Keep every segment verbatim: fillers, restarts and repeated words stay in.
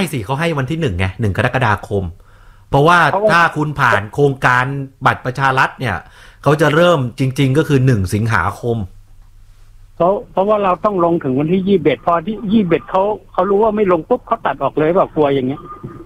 สิเขาให้วันที่หนึ่งไงหนึ่งกรกฎาคมเพราะว่าถ้าคุณผ่านโครงการบัตรประชารัฐเนี่ยเขาจะเริ่มจริงๆก็คือหนึ่งสิงหาคมเพราะเพราะว่าเราต้องลงถึงวันที่ยี่สิบเอ็ดพอที่ยี่สิบเอ็ดเขาเขารู้ว่าไม่ลงปุ๊บเขาตัดออกเลยแบบกลัวอย่างเงี้ย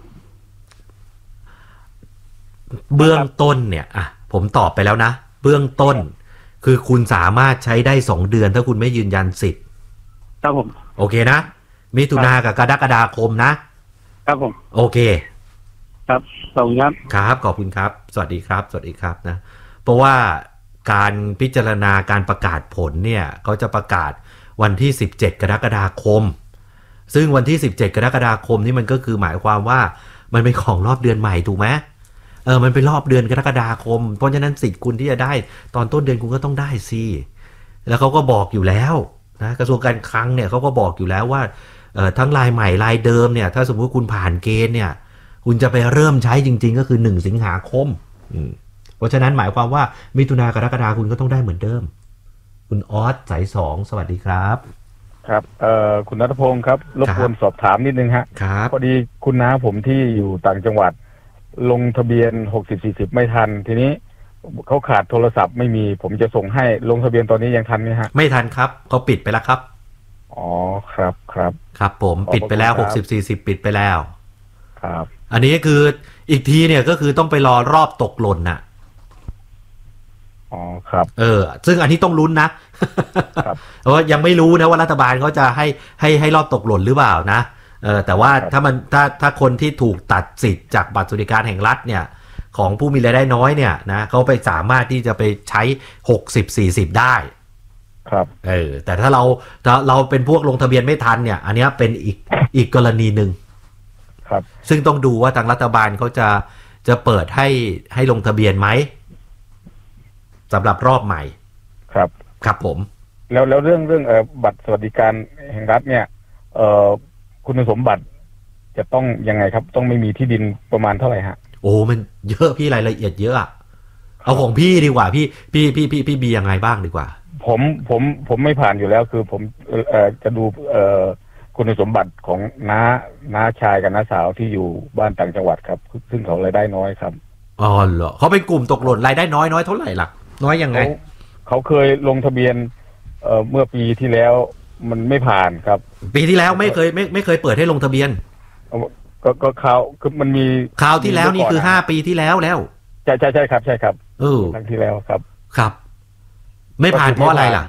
เบื้องต้นเนี่ยอ่ะผมตอบไปแล้วนะเบื้องต้นคือคุณสามารถใช้ได้สองเดือนถ้าคุณไม่ยืนยันสิทธิ์ครับผมโอเคนะมิถุนากับกรกฎาคมนะครับผมโอเคครับขอบคุณครับครับขอบคุณครับสวัสดีครับสวัสดีครับนะเพราะว่าการพิจารณาการประกาศผลเนี่ยเขาจะประกาศวันที่สิบเจ็ดกรกฎาคมซึ่งวันที่สิบเจ็ดกรกฎาคมนี่มันก็คือหมายความว่ามันเป็นของรอบเดือนใหม่ถูกไหมเออมันเป็นรอบเดือนกรกฎาคมเพราะฉะนั้นสิทธิ์คุณที่จะได้ตอนต้นเดือนคุณก็ต้องได้สิแล้วเขาก็บอกอยู่แล้วนะกระทรวงการคลังเนี่ยเขาก็บอกอยู่แล้วว่าเอ่อทั้งรายใหม่รายเดิมเนี่ยถ้าสมมุติคุณผ่านเกณฑ์เนี่ยคุณจะไปเริ่มใช้จริงๆก็คือหนึ่งสิงหาคมอืมเพราะฉะนั้นหมายความว่ามิถุนากรกฎาคุณก็ต้องได้เหมือนเดิมคุณออสสายสองสวัสดีครับครับเอ่อคุณณัฐพงศ์ครับรบกวนสอบถามนิดนึงฮะครับพอดีคุณน้าผมที่อยู่ต่างจังหวัดลงทะเบียนหกสิบ สี่สิบไม่ทันทีนี้เขาขาดโทรศัพท์ไม่มีผมจะส่งให้ลงทะเบียนตอนนี้ยังทันไหมฮะไม่ทันครับเขาปิดไปแล้วครับอ๋อครับครับครับผมปิดไปแล้วหกสิบ สี่สิบปิดไปแล้วครับอันนี้คืออีกทีเนี่ยก็คือต้องไปรอรอบตกหล่นน่ะอ๋อครับเออซึ่งอันนี้ต้องลุ้นนะครับ เพราะว่ายังไม่รู้นะว่ารัฐบาลเขาจะให้ให้ให้รอบตกหล่นหรือเปล่านะเออแต่ว่าถ้ามันถ้าถ้าคนที่ถูกตัดสิทธิ์จากบัตรสวัสดิการแห่งรัฐเนี่ยของผู้มีรายได้น้อยเนี่ยนะเขาไปสามารถที่จะไปใช้หกสิบ สี่สิบได้ครับเออแต่ถ้าเราถ้าเราเป็นพวกลงทะเบียนไม่ทันเนี่ยอันนี้เป็นอีกอีกกรณีนึงครับซึ่งต้องดูว่าทางรัฐบาลเขาจะจะเปิดให้ให้ลงทะเบียนไหมสำหรับรอบใหม่ครับครับผมแล้วแล้วเรื่องเรื่องเอ่อบัตรสวัสดิการแห่งรัฐเนี่ยเอ่อคุณสมบัติจะต้องยังไงครับต้องไม่มีที่ดินประมาณเท่าไหร่ฮะโอ้มันเยอะพี่รายละเอียดเยอะอะเอาของพี่ดีกว่าพี่พี่พี่พี่พี่บียังไงบ้างดีกว่าผมผมผมไม่ผ่านอยู่แล้วคือผมเอ่อจะดูเอ่อคุณสมบัติของน้าน้าชายกับน้าสาวที่อยู่บ้านต่างจังหวัดครับซึ่งเขารายได้น้อยครับอ๋อเหรอเขาเป็นกลุ่มตกหล่นรายได้น้อยน้อยเท่าไหร่ล่ะน้อยยังไงเขาเคยลงทะเบียนเอ่อเมื่อปีที่แล้วมันไม่ผ่านครับปีที่แล้วไม่เคยไม่ไม่เคยเปิดให้ลงทะเบียนก็ก็ข่าวคือมันมีข่าวที่แล้วนี่คือห้าปีที่แล้วแล้วใช่ใช่ใช่ครับใช่ครับเออครั้งที่แล้วครับครับไม่ผ่านเพราะอะไรล่ะ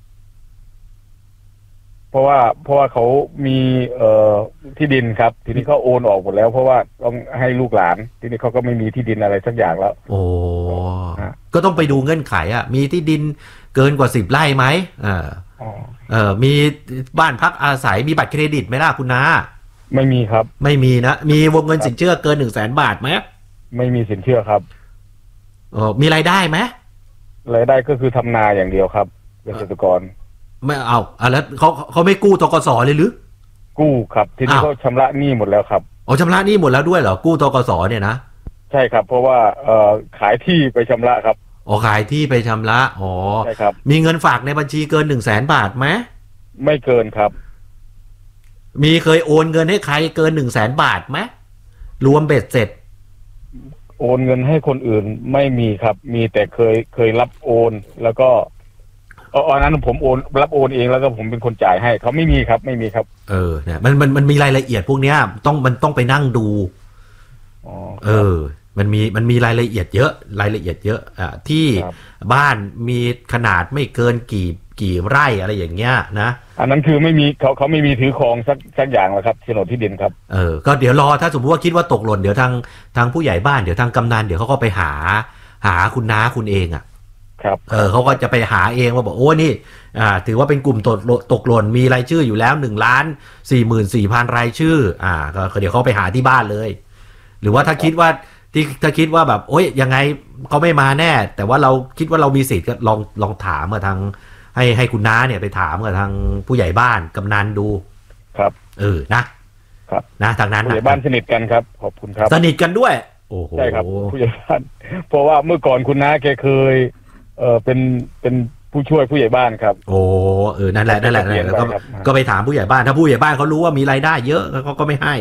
เพราะว่าเพราะว่าเขามีเอ่อที่ดินครับทีนี้เขาโอนออกหมดแล้วเพราะว่าต้องให้ลูกหลานทีนี้เขาก็ไม่มีที่ดินอะไรสักอย่างแล้วโอ้ก็ต้องไปดูเงื่อนไขอ่ะมีที่ดินเกินกว่าสิบไร่ไหมเออเออมีบ้านพักอาศัยมีบัตรเครดิตไหมล่ะคุณน้าไม่มีครับไม่มีนะมีวงเงินสินเชื่อเกินหนึ่งแสนบาทไหมไม่มีสินเชื่อครับเออมีรายได้ไหมรายได้ก็คือทำนาอย่างเดียวครับเกษตรกรไม่เอาอ่ะแล้วเขาเขาไม่กู้ธกสเลยหรือกู้ครับทีนี้เขาชำระหนี้หมดแล้วครับอ๋อชำระหนี้หมดแล้วด้วยเหรอกู้ธกสเนี่ยนะใช่ครับเพราะว่าเอ่อขายที่ไปชำระครับอ๋อขายที่ไปชำระอ๋อใช่ครับมีเงินฝากในบัญชีเกินหนึ่งแสนบาทไหมไม่เกินครับมีเคยโอนเงินให้ใครเกินหนึ่งแสนบาทไหมรวมเบ็ดเสร็จโอนเงินให้คนอื่นไม่มีครับมีแต่เคยเคยรับโอนแล้วก็อ๋อนั้นผมโอนรับโอนเองแล้วก็ผมเป็นคนจ่ายให้เขาไม่มีครับไม่มีครับเออเนี่ยมันมันมันมีรายละเอียดพวกเนี้ยต้องมันต้องไปนั่งดูอ๋อเออมันมีมันมีรายละเอียดเยอะรายละเอียดเยอะอ่ะที่บ้านมีขนาดไม่เกินกี่กี่ไร่อะไรอย่างเงี้ยนะอันนั้นคือไม่มีเขาเขาไม่มีถือครองสักสักอย่างหรอกครับโฉนดที่ดินครับเออก็เดี๋ยวรอถ้าสมมติว่าคิดว่าตกหล่นเดี๋ยวทางทางผู้ใหญ่บ้านเดี๋ยวทางกำนันเดี๋ยวเขาก็ไปหาหาคุณน้าคุณเองอ่ะครับเออเขาก็จะไปหาเองว่าบอกโอ้นี่อ่าถือว่าเป็นกลุ่มตกตกหล่นมีรายชื่ออยู่แล้วหนึ่งล้านสี่หมื่นสี่พันรายชื่ออ่าก็เดี๋ยวเขาไปหาที่บ้านเลยหรือว่าถ้าคิดว่าที่ถ้าคิดว่าแบบโอ๊ยยังไงเขาไม่มาแน่แต่ว่าเราคิดว่าเรามีสิทธิ์ก็ลองลองถามกับทางให้ให้คุณน้าเนี่ยไปถามกับทางผู้ใหญ่บ้านกำนันดูครับเออนะครับนะทางนั้นผู้ใหญ่บ้านสนิทกันครับขอบคุณครับสนิทกันด้วยโอ้โหใช่ครับผู้ใหญ่บ้านเพราะว่าเมื่อก่อนคุณน้าแกเคยเออเป็นเป็นผู้ช่วยผู้ใหญ่บ้านครับโอ้เออนั่นแหละนั่นแหละก็ก็ไปถามผู้ใหญ่บ้านถ้าผู้ใหญ่บ้านเขารู้ว่ามีรายได้เยอะเขาก็ไม่ให้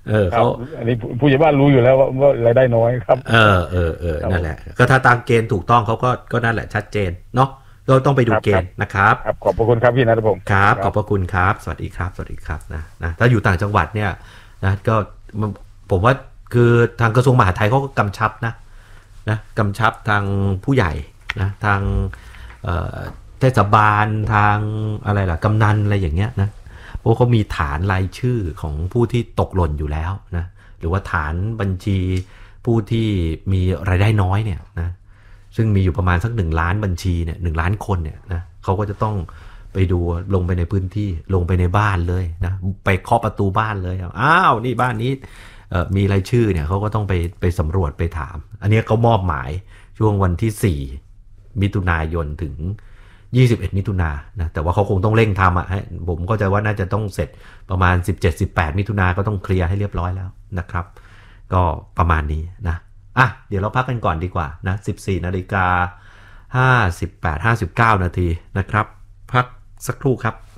เออเขาอันนี้ผู้ใหญ่บ้านรู้อยู่แล้วว่าว่ารายได้น้อยครับเออเออเออนั่นแหละก็ถ้าตามเกณฑ์ถูกต้องเขาก็ก็นั่นแหละชัดเจนเนาะเราต้องไปดูเกณฑ์นะครับครับขอบพระคุณครับพี่ณัฐพงศ์ครับขอบพระคุณครับสวัสดีครับสวัสดีครับนะนะถ้าอยู่ต่างจังหวัดเนี่ยนะก็ผมว่าคือทางกระทรวงมหาดไทยเขาก็กำชับนะนะกำชับทางผู้ใหญ่นะทางเทศบาลทางอะไรล่ะกำนันอะไรอย่างเงี้ยนะเพราะเขามีฐานรายชื่อของผู้ที่ตกหล่นอยู่แล้วนะหรือว่าฐานบัญชีผู้ที่มีรายได้น้อยเนี่ยนะซึ่งมีอยู่ประมาณสักหนึ่งล้านบัญชีเนี่ยหนึ่งล้านคนเนี่ยนะเขาก็จะต้องไปดูลงไปในพื้นที่ลงไปในบ้านเลยนะไปเคาะประตูบ้านเลยอ้าวนี่บ้านนี้มีรายชื่อเนี่ยเขาก็ต้องไปไปสำรวจไปถามอันนี้เขามอบหมายช่วงวันที่สี่มิถุนายนถึงยี่สิบเอ็ดมิถุนายนนะแต่ว่าเขาคงต้องเร่งทำอ่ะผมก็จะว่าน่าจะต้องเสร็จประมาณสิบเจ็ด สิบแปดมิถุนายนก็ต้องเคลียร์ให้เรียบร้อยแล้วนะครับก็ประมาณนี้นะอ่ะเดี๋ยวเราพักกันก่อนดีกว่านะสิบสี่นาฬิกาห้าสิบแปด ห้าสิบเก้านาทีนะครับพักสักครู่ครับ